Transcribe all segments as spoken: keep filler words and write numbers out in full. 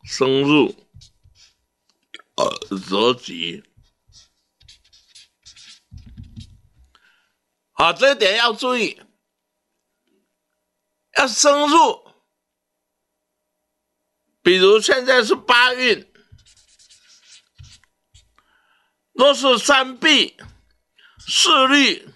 升入呃则吉。好，这一点要注意，要升入。比如现在是八运，若是三碧、四绿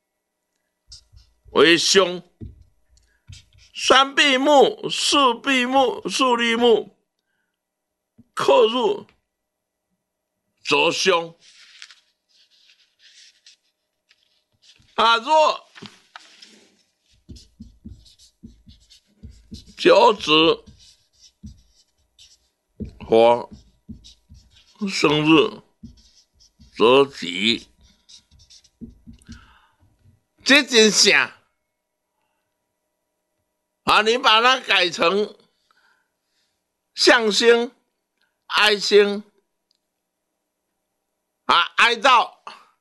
为凶，三碧木、四碧木、四绿木克入则凶。啊，若九子火生日则吉。这真像啊！你把它改成相星、哀星啊，哀到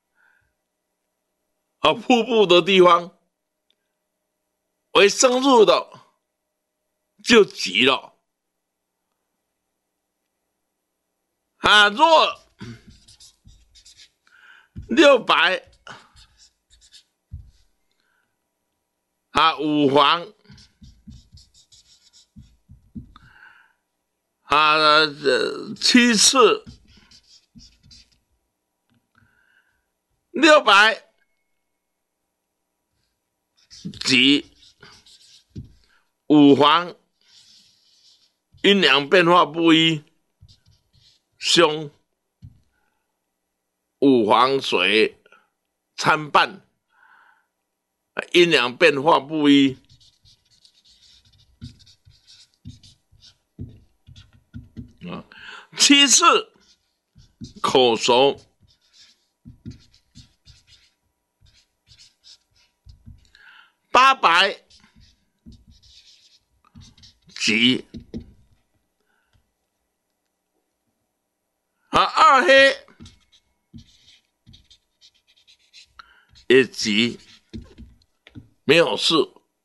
啊瀑布的地方为生入的，就吉了啊。若六白啊五黄啊呃七次六白吉，五黄阴阳变化不一，凶。五黄水参半，阴阳变化不一。啊，七次口熟，八白吉，啊，二黑也吉，没有事。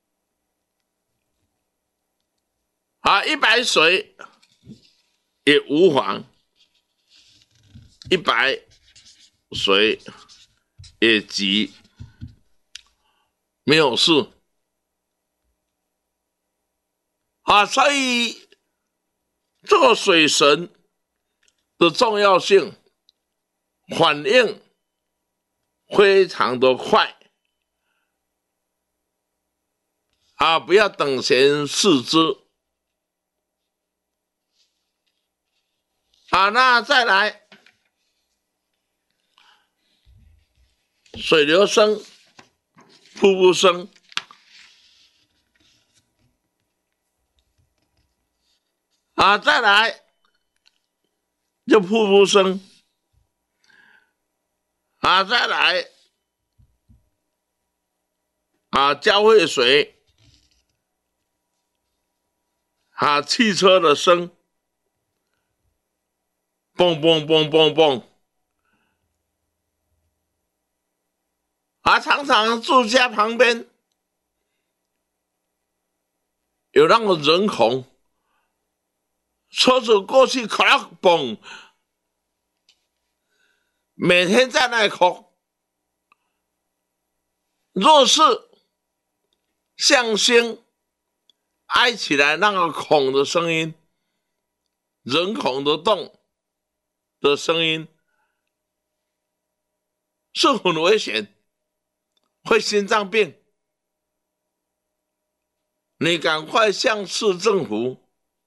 啊，一白水也无妨，一白水也吉，没有事。啊，所以这个水神的重要性反应非常的快啊！不要等闲视之啊！那再来，水流生，瀑布生啊！再来，就瀑布生啊！再来啊！交汇水。啊，汽车的声，蹦蹦蹦蹦蹦，啊，常常住家旁边有那个人孔，车子过去咔啦蹦，每天在那里哭。若是象星挨起来那个孔的声音，人孔的洞的声音是很危险，会心脏病。你赶快向市政府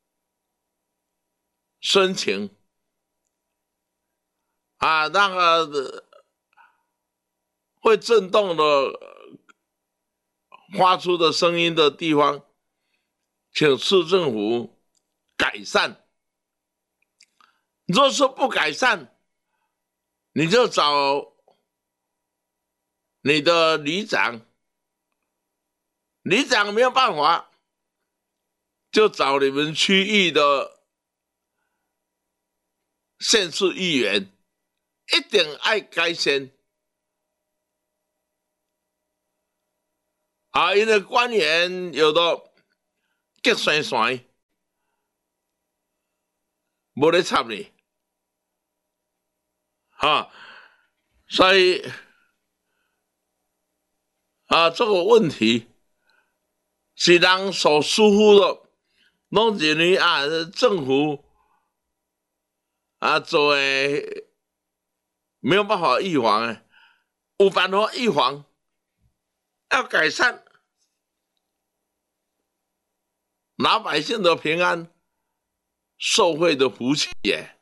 申请啊，那个会震动的发出的声音的地方，请市政府改善。若是不改善，你就找你的里长，里长没有办法，就找你们区域的县市议员，一定要改善。啊，因为官员有的激酸酸， 无咧插你，啊，所以啊，这个问题是人所疏忽的，拢认为啊，政府啊做诶没有办法预防诶，有办法预防，要改善老百姓的平安。社会的福气耶。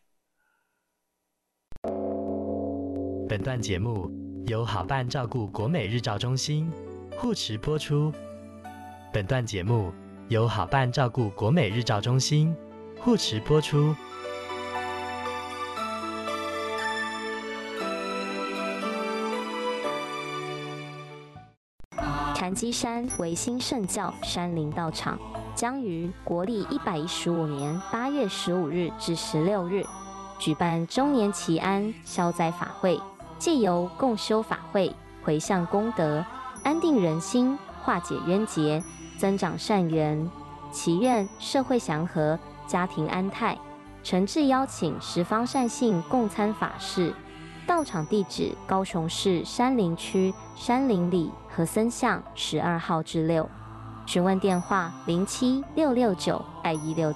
本段节目由好伴照顾国美日照中心护持播出。本段节目由好伴照顾国美日照中心护持播出。 禅机山维新圣教山林道场将于国历一百一十五年八月十五日至十六日举办周年祈安消灾法会，借由共修法会，回向功德，安定人心，化解冤结，增长善缘，祈愿社会祥和，家庭安泰。诚挚邀请十方善信共参法事。道场地址：高雄市山林区山林里和森巷十二号至六。询问电话：零七六六九二一六。